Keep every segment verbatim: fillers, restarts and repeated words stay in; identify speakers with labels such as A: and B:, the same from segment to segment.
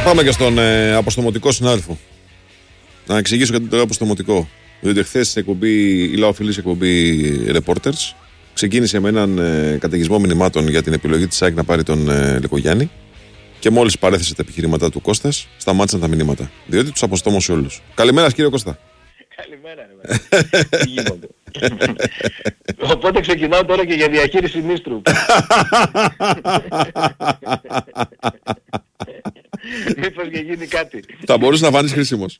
A: Πάμε και στον ε, αποστομωτικό συνάδελφο. Να εξηγήσω κάτι το αποστομωτικό. Διότι χθες στην εκπομπή, η Λαοφιλής εκπομπή Reporters, ξεκίνησε με έναν ε, καταιγισμό μηνυμάτων για την επιλογή της ΑΕΚ να πάρει τον ε, Λικογιάννη. Και μόλις παρέθεσε τα επιχειρηματά του Κώστας, σταμάτησαν τα μηνύματα. Διότι τους αποστόμωσε όλους. Καλημέρα, κύριε Κώστα.
B: Καλημέρα, ρε. Τι γίνονται. Οπότε ξεκινάω τώρα και για διαχείριση νήστρου. Μήπως και γίνει κάτι.
A: Θα μπορούσε να φανείς χρήσιμος.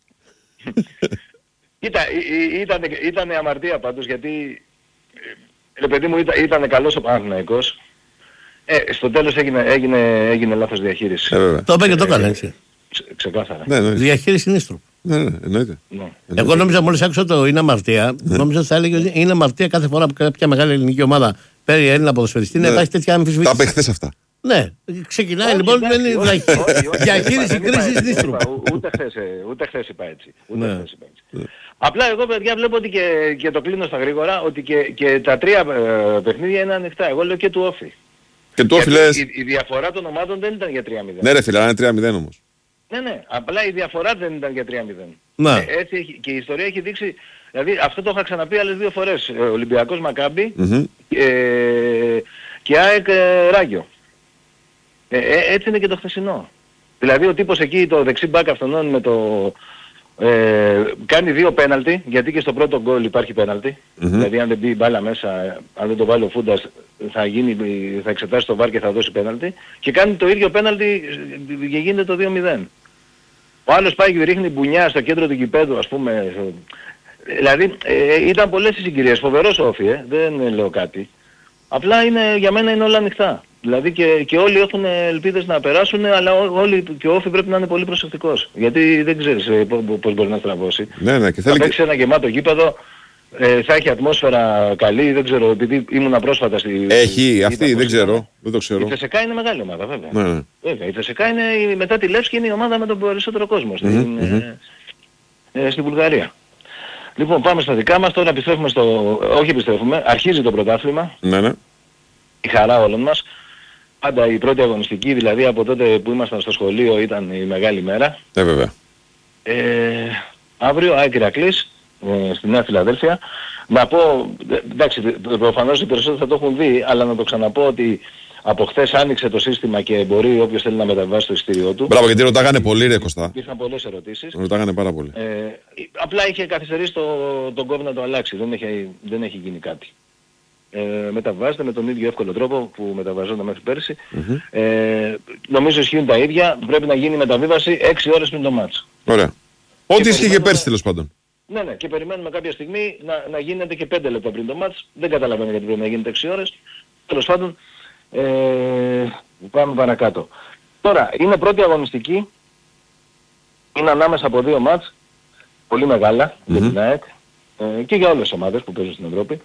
B: Κοίτα, ήταν, ήταν αμαρτία πάντως, γιατί ρε παιδί μου ήταν, ήταν καλός ο Παναθηναϊκός. Ε, στο τέλος έγινε, έγινε, έγινε λάθος διαχείριση.
A: Ε,
C: το είπε και το έκανε έτσι.
B: Ξε, ξεκάθαρα.
A: Ναι, ναι.
C: Διαχείριση νήστρου.
A: Ναι, ναι, εννοείται.
B: Ναι.
C: Εγώ νόμιζα μόλις άκουσα το είναι αμαρτία,
A: Ναι.
C: νόμιζα ότι θα έλεγε ότι είναι αμαρτία κάθε φορά που κάποια μεγάλη ελληνική ομάδα παίρνει Έλληνα ποδοσφαιριστή να
A: Ναι.
C: υπάρχει τέτοια
A: Τα
C: αμφισβήτηση.
A: είπε χθες αυτά.
C: Ναι, ξεκινάει
B: Όχι,
C: λοιπόν
B: εντάξει,
C: δεν είναι
B: όχι,
C: διαχεί-
B: όχι, όχι,
C: διαχείριση
B: δεν είπα
C: κρίσης
B: έτσι,
C: νήστρου.
B: δεν είπα, ού- Ούτε χθες, ε, ούτε χθες είπα έτσι. Ούτε
C: Ναι.
B: χθες είπα έτσι. Απλά εγώ, παιδιά, βλέπω ότι και, και το κλείνω στα γρήγορα, ότι και, και τα τρία ε, παιχνίδια είναι ανοιχτά. Εγώ λέω και του Όφη.
A: Και του Όφη
B: Γιατί
A: λες,
B: η, η διαφορά των ομάδων δεν ήταν για τρία μηδέν.
A: ναι ρε φίλε, αλλά είναι τρία μηδέν όμως.
B: Ναι, ναι. Απλά η διαφορά δεν ήταν για τρία μηδέν.
C: Ναι.
B: Ε, έτσι έχει, και η ιστορία έχει δείξει, δηλαδή αυτό το είχα ξαναπεί άλλες δύο φορές. Ε, Ολυμπιακός Μακάμπι
A: Μμμ.
B: ε, και ΑΕΚ ε, Ράγιο. Ε, ε, έτσι είναι και το χθεσινό. Δηλαδή ο τύπος εκεί, το δεξί μπακ αυτόν με το... Ε, κάνει δύο πέναλτι, γιατί και στο πρώτο γκολ υπάρχει πέναλτι.
A: Μμμ.
B: Δηλαδή αν δεν μπει η μπάλα μέσα, αν δεν το βάλει ο Φούντας, θα, γίνει, θα εξετάσει το βαρ και θα δώσει πέναλτι. Και κάνει το ίδιο πέναλτι και γίνεται το δύο μηδέν. Ο άλλος πάει και ρίχνει μπουνιά στο κέντρο του γηπέδου, ας πούμε. Δηλαδή ε, ήταν πολλές οι συγκυρίες. Φοβερός ο Όφη, ε. δεν λέω κάτι. Απλά είναι, για μένα είναι όλα ανοιχτά. Δηλαδή και, και όλοι έχουν ελπίδες να περάσουν, αλλά ό, όλοι και ο Όφη πρέπει να είναι πολύ προσεκτικός. Γιατί δεν ξέρεις ε, πώς μπορεί να στραβώσει.
A: Ναι, ναι, και
B: Θα
A: θέλει
B: παίξει
A: και...
B: ένα γεμάτο γήπεδο, ε, θα έχει ατμόσφαιρα καλή, δεν ξέρω, επειδή ήμουνα πρόσφατα στη...
A: Έχει, αυτή,
B: ήταν
A: δεν
B: πώς
A: ξέρω,
B: ήταν.
A: δεν το
B: Η
A: ξέρω.
B: Θεσσεκά είναι μεγάλη ομάδα, βέβαια.
A: Ναι, ναι.
B: Βέβαια, η Θεσσεκά είναι, η- μετά τη Λεύσκη είναι η ομάδα με τον περισσότερο κόσμο στην,
A: Μμμ, μμμ.
B: ε, ε, στη Βουλγαρία. Λοιπόν, πάμε στα δικά μας, τώρα επιστρέφουμε στο... Όχι επιστρέφουμε, αρχίζει το πρωτάθλημα,
A: Ναι, ναι.
B: η χαρά όλων μας. Πάντα η πρώτη αγωνιστική, δηλαδή από τότε που ήμασταν στο σχολείο ήταν η μεγάλη μέρα.
A: Ε, βέβαια.
B: Ε, αύριο ΑΕΚ Ηρακλής ε, στη Νέα Φιλαδέλφια. Να πω, ε, εντάξει, προφανώς οι περισσότεροι θα το έχουν δει, αλλά να το ξαναπώ ότι από χθες άνοιξε το σύστημα και μπορεί όποιος θέλει να μεταβάσει το εισιτήριό του.
A: Μπράβο, γιατί ρωτάγανε πολύ ρε Κωστά.
B: Υπήρχαν πολλές ερωτήσεις.
A: Ρωτάγανε πάρα πολύ.
B: Ε, απλά είχε καθυστερήσει το, τον κόβι να το αλλάξει, δεν έχει, δεν έχει γίνει κάτι. Ε, μεταβάζεται με τον ίδιο εύκολο τρόπο που μεταβαζόταν μέχρι πέρσι.
A: Μμμ.
B: Ε, νομίζω ισχύουν τα ίδια, πρέπει να γίνει μεταβίβαση έξι ώρες πριν το μάτς.
A: Ωραία. Ό,τι ισχύει και
B: περιμένουμε-
A: πέρσι τέλος πάντων.
B: Ναι, ναι, και περιμένουμε κάποια στιγμή να, να γίνεται και πέντε λεπτά πριν το μάτς. Δεν καταλαβαίνω γιατί πρέπει να γίνεται έξι ώρες. Τέλος πάντων, ε, πάμε παρακάτω. Τώρα, είναι πρώτη αγωνιστική. Είναι ανάμεσα από δύο μάτς. Πολύ μεγάλα για
A: Μμμ.
B: την ΑΕΚ. Ε, και για όλες τις ομάδες που παίζουν στην Ευρώπη.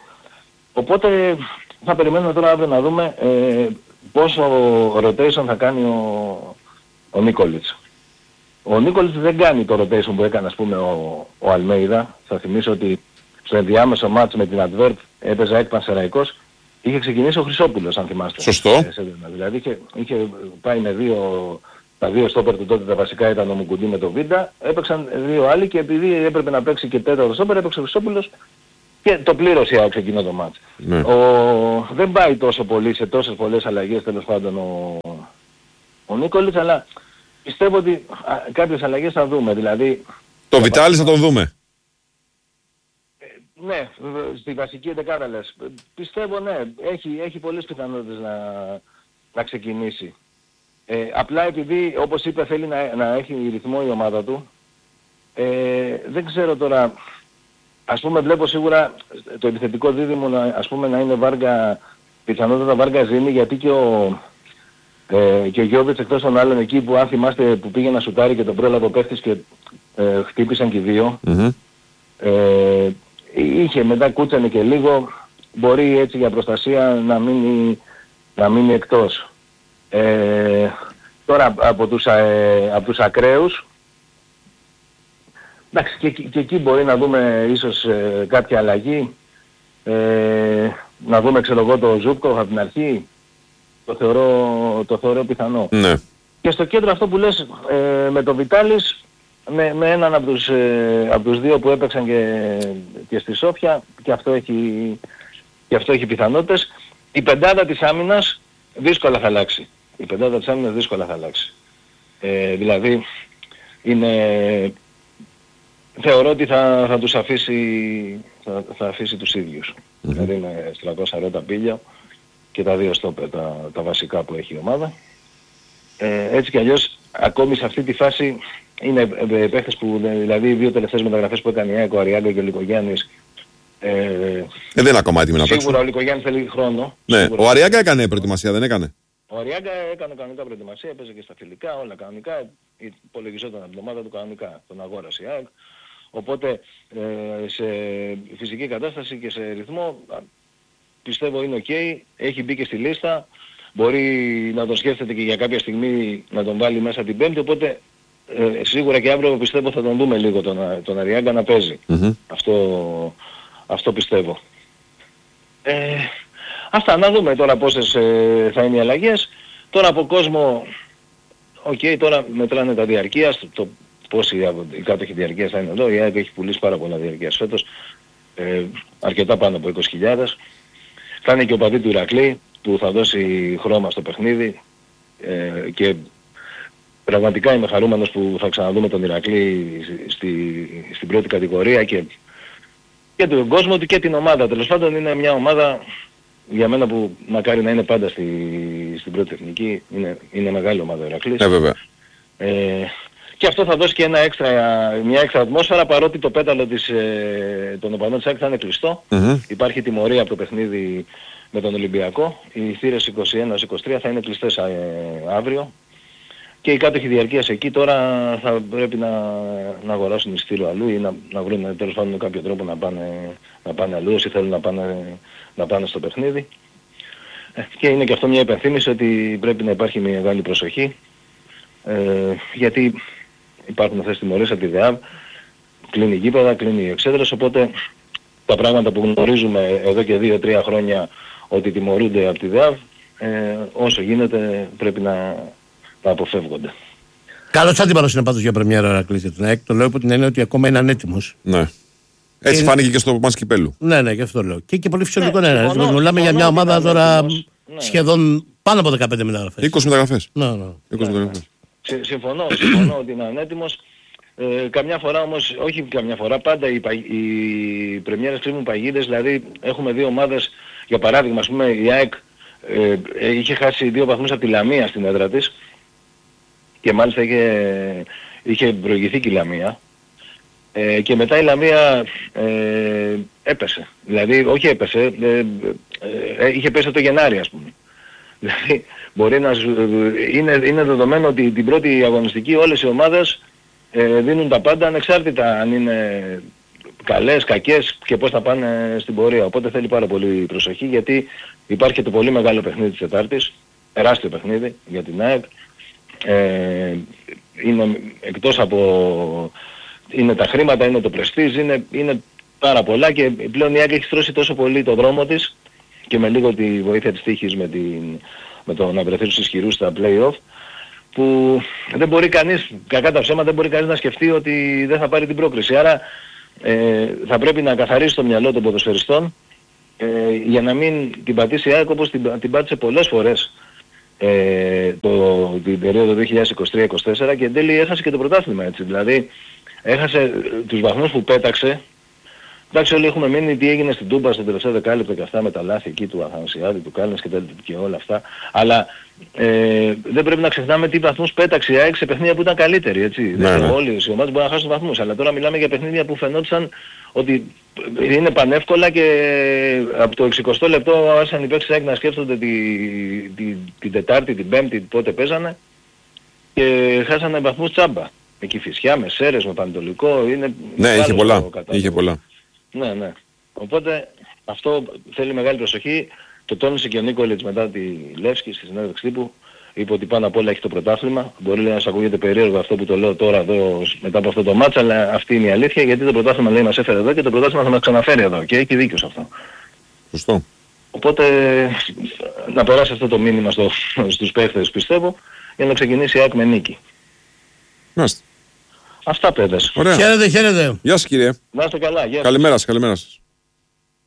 B: Οπότε θα περιμένουμε τώρα αύριο να δούμε ε, πόσο rotation θα κάνει ο, ο Νίκολιτς. Ο Νίκολιτς δεν κάνει το rotation που έκανε ας πούμε ο, ο Αλμέιδα. Θα θυμίσω ότι στο ενδιάμεσο μάτς με την Advert έπαιζε ΑΕΚ Πανσεραϊκός. Είχε ξεκινήσει ο Χρυσόπουλος αν θυμάστε.
A: Σωστό.
B: Ε, σε- δηλαδή είχε, είχε πάει με δύο, τα δύο στόπερ του τότε τα βασικά ήταν ο Μουκουντή με το Βίντα. Έπαιξαν δύο άλλοι και επειδή έπρεπε να παίξει και τέταρτο στόπερ έπαιξε ο Χρυσόπουλος και το πλήρωσε η ΑΕΚ σε εκείνο το μάτς.
A: Ναι.
B: Ο, δεν πάει τόσο πολύ σε τόσες πολλές αλλαγές τέλος πάντων ο, ο Νίκολιτς, αλλά πιστεύω ότι α, κάποιες αλλαγές θα δούμε. Δηλαδή,
A: Το Βιτάλης θα τον δούμε.
B: ε, ναι, βεβαίως, στη βασική εντεκάδα λες. Ε, Πιστεύω ναι, έχει, έχει πολλές πιθανότητες να, να ξεκινήσει. Ε, απλά επειδή όπως είπε θέλει να, να έχει ρυθμό η ομάδα του, ε, δεν ξέρω τώρα, ας πούμε βλέπω σίγουρα το επιθετικό δίδυμο να, ας πούμε, να είναι Βάργα, πιθανότατα Βάργα Ζήνη, γιατί και ο, ε, και ο Γιώβιτς εκτός των άλλων εκεί που αν θυμάστε που πήγε να σουτάρει και τον πρόλαβε ο παίχτης και ε, χτύπησαν και οι δύο.
A: Μμμ.
B: Ε, είχε μετά κούτσανε και λίγο, μπορεί έτσι για προστασία να μείνει, να μείνει εκτός. Ε, τώρα από τους, ε, από τους ακραίους, εντάξει και, και εκεί μπορεί να δούμε ίσως ε, κάποια αλλαγή, ε, να δούμε ξέρω εγώ το Ζούπκο από την αρχή, το θεωρώ, το θεωρώ πιθανό.
A: Ναι.
B: Και στο κέντρο αυτό που λες ε, με τον Βιτάλης, με, με έναν από τους, ε, από τους δύο που έπαιξαν και, και στη Σόφια, και αυτό έχει, και αυτό έχει πιθανότητες. Η πεντάδα της άμυνας δύσκολα θα αλλάξει. Η πεντάδα της άμυνας δύσκολα θα αλλάξει. Ε, δηλαδή είναι, θεωρώ ότι θα, θα τους αφήσει, θα, θα αφήσει τους ίδιους. Mm-hmm. Δηλαδή με τριακόσια σαράντα πίλιο και τα δύο στόπερ, τα, τα βασικά που έχει η ομάδα. Ε, έτσι κι αλλιώς ακόμη σε αυτή τη φάση είναι παίχτες που, δηλαδή οι δύο τελευταίες μεταγραφές που έκανε η ΑΕΚ, ο Αριάγκα και ο Λικογιάννης, ε,
A: ε, δεν είναι ακόμα έτοιμοι να παίξουν.
B: Σίγουρα ο Λικογιάννης θέλει χρόνο.
A: Ναι,
B: σίγουρα.
A: Ο Αριάγκα έκανε προετοιμασία, δεν έκανε?
B: Ο Αριάγκα έκανε κανονικά προετοιμασία, έπαιζε και στα φιλικά, όλα κανονικά, υπολογιζόταν από την ομάδα του κανονικά, τον αγόρασε η ΑΕΚ. Οπότε ε, σε φυσική κατάσταση και σε ρυθμό πιστεύω είναι ok, έχει μπει και στη λίστα, μπορεί να τον σκέφτεται και για κάποια στιγμή να τον βάλει μέσα την Πέμπτη, οπότε ε, σίγουρα και αύριο πιστεύω θα τον δούμε λίγο τον, τον Αριάγκα να παίζει. Mm-hmm. Αυτό, αυτό πιστεύω. Ε, αυτά, να δούμε τώρα πόσες ε, θα είναι οι αλλαγές. Τώρα από κόσμο, οκ, okay, τώρα μετράνε τα διαρκείας, το πόσοι οι κάτοχοι διαρκείας θα είναι εδώ. Η ΑΕΚ έχει πουλήσει πάρα πολλά διαρκείας φέτος, ε, αρκετά πάνω από είκοσι χιλιάδες. Θα είναι και ο παδί του Ηρακλή που θα δώσει χρώμα στο παιχνίδι ε, και πραγματικά είμαι χαρούμενος που θα ξαναδούμε τον Ηρακλή στη, στην πρώτη κατηγορία και, και τον κόσμο του και την ομάδα. Τέλος πάντων είναι μια ομάδα για μένα που μακάρι να είναι πάντα στη, στην πρώτη εθνική. Είναι, είναι μεγάλη ομάδα ο Ηρακλής.
A: Ε, βέβαια.
B: Ε, και αυτό θα δώσει και ένα έξτρα, μια έξτρα ατμόσφαιρα, παρότι το πέταλο της, ε, των οπαδών της ΑΕΚ θα είναι κλειστό. Mm-hmm. Υπάρχει τιμωρία από το παιχνίδι με τον Ολυμπιακό. Οι θύρες είκοσι ένα είκοσι τρία θα είναι κλειστές ε, αύριο. Και οι κάτοχοι διαρκείας εκεί τώρα θα πρέπει να, να αγοράσουν εισιτήριο αλλού ή να, να βρουν τέλος πάντων κάποιο τρόπο να πάνε, να πάνε αλλού όσοι θέλουν να πάνε, να πάνε στο παιχνίδι. Ε, και είναι και αυτό μια υπενθύμηση ότι πρέπει να υπάρχει μια μεγάλη προσοχή. Ε, γιατί υπάρχουν αυτές τις τιμωρίες από τη ΔΕΑΒ, κλείνει η γήπεδα, κλείνει η εξέδραση, οπότε τα πράγματα που γνωρίζουμε εδώ και δύο τρία χρόνια ότι τιμωρούνται από τη ΔΕΑΒ, ε, όσο γίνεται πρέπει να, να αποφεύγονται.
C: Καλός αντίπαλος είναι πάντως για πρεμιέρα ο Ηρακλής για την ΑΕΚ. Το λέω από την έννοια ότι ακόμα είναι ανέτοιμος.
A: Ναι. Έτσι είναι... φάνηκε και στο μάτς κυπέλλου.
C: Ναι, ναι, γι' αυτό λέω. Και, και πολύ φυσιολογικό ναι, είναι. Μιλάμε για μια ομάδα τώρα ναι. σχεδόν πάνω από δεκαπέντε μεταγραφές.
A: είκοσι μεταγραφές.
C: Ναι, ναι.
A: είκοσι
B: ναι,
A: μεταγραφές.
B: Ναι. Συμφωνώ, συμφωνώ ότι είναι ανέτοιμος. Ε, καμιά φορά όμως, όχι καμιά φορά, πάντα οι, οι πρεμιέρες κρύβουν παγίδες, δηλαδή έχουμε δύο ομάδες, για παράδειγμα, ας πούμε η ΑΕΚ ε, ε, είχε χάσει δύο βαθμούς από τη Λαμία στην έδρα της και μάλιστα είχε, είχε προηγηθεί και η Λαμία ε, και μετά η Λαμία ε, έπεσε, δηλαδή όχι έπεσε, ε, ε, ε, είχε πέσει το Γενάρη ας πούμε. Δηλαδή μπορεί να, είναι, είναι δεδομένο ότι την πρώτη αγωνιστική όλες οι ομάδες ε, δίνουν τα πάντα ανεξάρτητα αν είναι καλές, κακές και πώς θα πάνε στην πορεία. Οπότε θέλει πάρα πολύ προσοχή γιατί υπάρχει το πολύ μεγάλο παιχνίδι της Τετάρτης, τεράστιο παιχνίδι για την ΑΕΚ. Ε, είναι εκτός από είναι τα χρήματα, είναι το πρεστίζ, είναι, είναι πάρα πολλά και πλέον η ΑΕΚ έχει στρώσει τόσο πολύ το δρόμο της και με λίγο τη βοήθεια της τύχης με, την, με το να βρεθεί στους ισχυρούς στα play-off που δεν μπορεί κανείς, κακά τα ψέματα, δεν μπορεί κανείς να σκεφτεί ότι δεν θα πάρει την πρόκριση. Άρα ε, θα πρέπει να καθαρίσει το μυαλό των ποδοσφαιριστών ε, για να μην την πατήσει η ΑΕΚ όπως την, την πάτησε πολλές φορές ε, το, την περίοδο δύο χιλιάδες είκοσι τρία είκοσι τέσσερα και εν τέλει έχασε και το πρωτάθλημα έτσι. Δηλαδή έχασε τους βαθμούς που πέταξε. Εντάξει, όλοι έχουμε μείνει τι έγινε στην Τούμπα στο τελευταίο δεκάλεπτο και αυτά με τα λάθη εκεί του Αθανασιάδη, του Κάλνες και, και όλα αυτά. Αλλά ε, δεν πρέπει να ξεχνάμε τι βαθμούς πέταξε η ΑΕΚ σε παιχνίδια που ήταν καλύτεροι, έτσι. Ναι, ναι. Όλοι οι ομάδες μπορούν να χάσουν βαθμούς, αλλά τώρα μιλάμε για παιχνίδια που φαινόντουσαν ότι είναι πανεύκολα και από το εξηκοστό λεπτό άρχισαν οι παίκτες ΑΕΚ να σκέφτονται την τη, τη, τη Τετάρτη, την Πέμπτη, πότε παίζανε και χάσανε βαθμούς τσάμπα. Με Κηφισιά, με Σέρες, με Πανετολικό, είναι...
A: Ναι, είχε πολλά, είχε πολλά.
B: Ναι, ναι. Οπότε αυτό θέλει μεγάλη προσοχή. Το τόνισε και ο Νίκολιτς μετά τη Λεύσκη στη συνέντευξη τύπου. Είπε ότι πάνω απ' όλα έχει το πρωτάθλημα. Μπορεί να σας ακούγεται περίεργο αυτό που το λέω τώρα εδώ μετά από αυτό το μάτς, αλλά αυτή είναι η αλήθεια γιατί το πρωτάθλημα λέει μας έφερε εδώ και το πρωτάθλημα θα μας ξαναφέρει εδώ και έχει δίκιο σε αυτό.
A: Σωστό.
B: Οπότε να περάσει αυτό το μήνυμα στο, στους παίχτες πιστεύω για να ξεκινήσει η ΑΕΚ με νίκη.
A: Μάλιστα.
B: Αυτά παιδες.
A: Ωραία.
C: Χαίρετε, χαίρετε.
A: Γεια σας κύριε.
B: Να είστε καλά. Γεια σας.
A: Καλημέρα σας, καλημέρα σας.